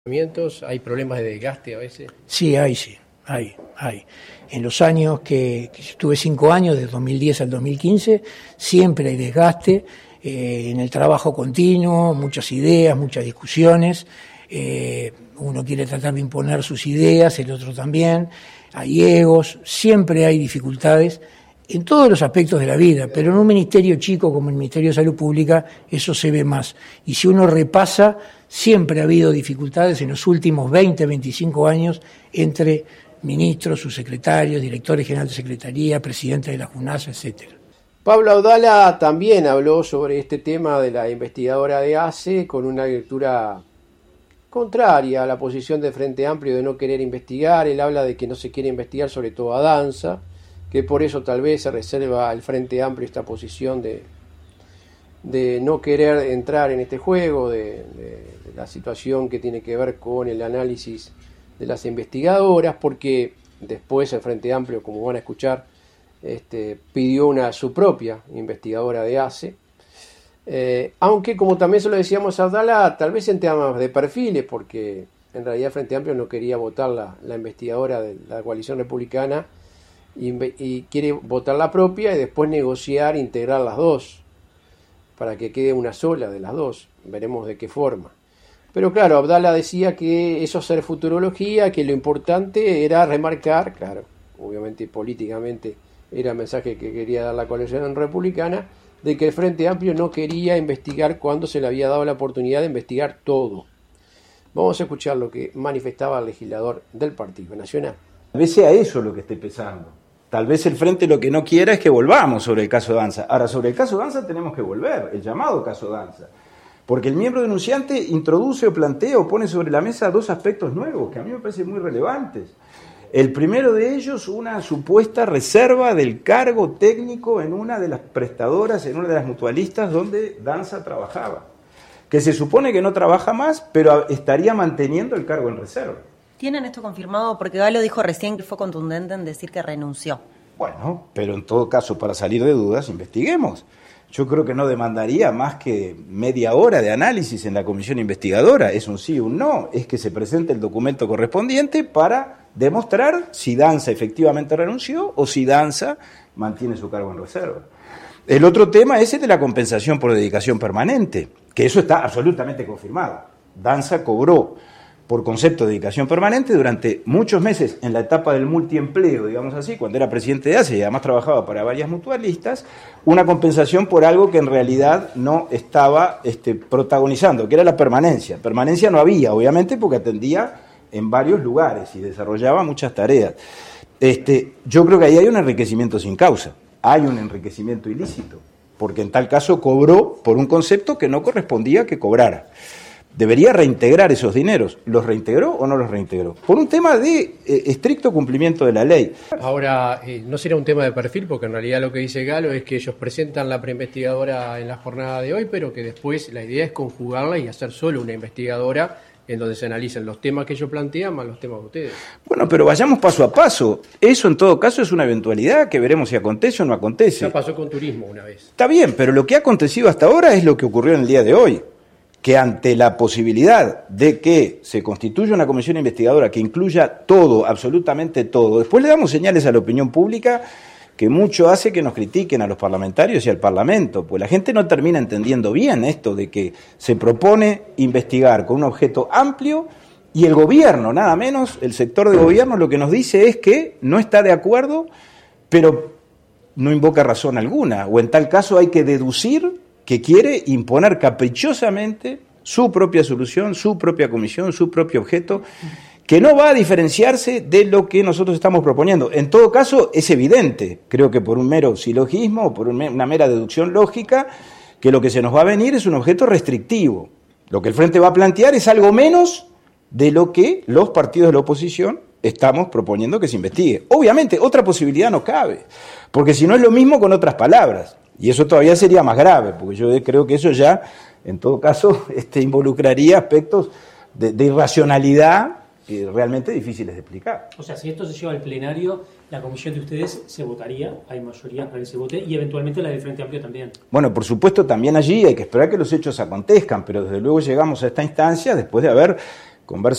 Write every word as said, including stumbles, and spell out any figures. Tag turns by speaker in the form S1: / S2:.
S1: ¿Hay problemas de desgaste a veces?
S2: Sí, hay, sí, hay, hay. En los años que, que estuve cinco años, de dos mil diez al dos mil quince, siempre hay desgaste eh, en el trabajo continuo, muchas ideas, muchas discusiones. Eh, uno quiere tratar de imponer sus ideas, el otro también. Hay egos, siempre hay dificultades en todos los aspectos de la vida, pero en un ministerio chico como el Ministerio de Salud Pública eso se ve más. Y si uno repasa, siempre ha habido dificultades en los últimos veinte, veinticinco años entre ministros, subsecretarios, directores generales de secretaría, presidentes de la JUNASA, etcétera.
S1: Pablo Abdala también habló sobre este tema de la investigadora de ACE con una lectura contraria a la posición del Frente Amplio de no querer investigar. Él habla de que no se quiere investigar sobre todo a Danza, que por eso tal vez se reserva al Frente Amplio esta posición de, de no querer entrar en este juego, de, de, de la situación que tiene que ver con el análisis de las investigadoras, porque después el Frente Amplio, como van a escuchar, este, pidió una su propia investigadora de ACE, eh, aunque como también se lo decíamos a Abdala, tal vez en temas de perfiles, porque en realidad el Frente Amplio no quería votar la, la investigadora de la coalición republicana, Y, y quiere votar la propia y después negociar, integrar las dos para que quede una sola de las dos. Veremos de qué forma. Pero claro, Abdala decía que eso es hacer futurología, que lo importante era remarcar, claro, obviamente políticamente era el mensaje que quería dar la coalición republicana, de que el Frente Amplio no quería investigar cuando se le había dado la oportunidad de investigar todo. Vamos a escuchar lo que manifestaba el legislador del Partido Nacional.
S3: Tal vez sea eso lo que esté pesando. Tal vez el Frente lo que no quiera es que volvamos sobre el caso Danza. Ahora, sobre el caso Danza tenemos que volver, el llamado caso Danza. Porque el miembro denunciante introduce o plantea o pone sobre la mesa dos aspectos nuevos que a mí me parecen muy relevantes. El primero de ellos, una supuesta reserva del cargo técnico en una de las prestadoras, en una de las mutualistas donde Danza trabajaba. Que se supone que no trabaja más, pero estaría manteniendo el cargo en reserva.
S4: ¿Tienen esto confirmado? Porque Galo dijo recién que fue contundente en decir que renunció.
S3: Bueno, pero en todo caso, para salir de dudas, investiguemos. Yo creo que no demandaría más que media hora de análisis en la comisión investigadora. Es un sí o un no. Es que se presente el documento correspondiente para demostrar si Danza efectivamente renunció o si Danza mantiene su cargo en reserva. El otro tema es el de la compensación por dedicación permanente, que eso está absolutamente confirmado. Danza cobró por concepto de dedicación permanente durante muchos meses en la etapa del multiempleo, digamos así, cuando era presidente de ACE y además trabajaba para varias mutualistas, una compensación por algo que en realidad no estaba este, protagonizando, que era la permanencia. Permanencia no había, obviamente, porque atendía en varios lugares y desarrollaba muchas tareas. Este, yo creo que ahí hay un enriquecimiento sin causa, hay un enriquecimiento ilícito, porque en tal caso cobró por un concepto que no correspondía que cobrara. Debería reintegrar esos dineros. ¿Los reintegró o no los reintegró? Por un tema de eh, estricto cumplimiento de la ley.
S1: Ahora, eh, no será un tema de perfil, porque en realidad lo que dice Galo es que ellos presentan la preinvestigadora en la jornada de hoy, pero que después la idea es conjugarla y hacer solo una investigadora en donde se analicen los temas que ellos plantean más los temas de ustedes.
S3: Bueno, pero vayamos paso a paso. Eso en todo caso es una eventualidad que veremos si acontece o no acontece.
S1: Ya pasó con turismo una vez.
S3: Está bien, pero lo que ha acontecido hasta ahora es lo que ocurrió en el día de hoy. Que ante la posibilidad de que se constituya una comisión investigadora que incluya todo, absolutamente todo, después le damos señales a la opinión pública que mucho hace que nos critiquen a los parlamentarios y al Parlamento, pues la gente no termina entendiendo bien esto de que se propone investigar con un objeto amplio y el gobierno, nada menos, el sector de gobierno lo que nos dice es que no está de acuerdo, pero no invoca razón alguna, o en tal caso hay que deducir que quiere imponer caprichosamente su propia solución, su propia comisión, su propio objeto, que no va a diferenciarse de lo que nosotros estamos proponiendo. En todo caso, es evidente, creo que por un mero silogismo o por una mera deducción lógica, que lo que se nos va a venir es un objeto restrictivo. Lo que el Frente va a plantear es algo menos de lo que los partidos de la oposición estamos proponiendo que se investigue. Obviamente, otra posibilidad no cabe, porque si no es lo mismo con otras palabras. Y eso todavía sería más grave, porque yo creo que eso ya, en todo caso, este, involucraría aspectos de, de irracionalidad eh, realmente difíciles de explicar.
S5: O sea, si esto se lleva al plenario, la comisión de ustedes se votaría, hay mayoría para que se vote, y eventualmente la del Frente Amplio también.
S3: Bueno, por supuesto, también allí hay que esperar que los hechos acontezcan, pero desde luego llegamos a esta instancia después de haber conversar.